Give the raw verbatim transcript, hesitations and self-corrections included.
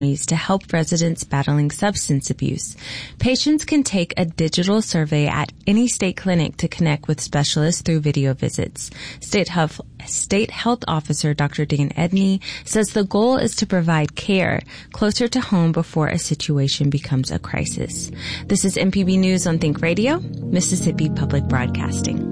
to help residents battling substance abuse. Patients can take a digital survey at any state clinic to connect with specialists through video visits. State Health, State Health Officer Doctor Dan Edney says the goal is to provide care closer to home before a situation becomes a crisis. This is M P B News on Think Radio, Mississippi Public Broadcasting.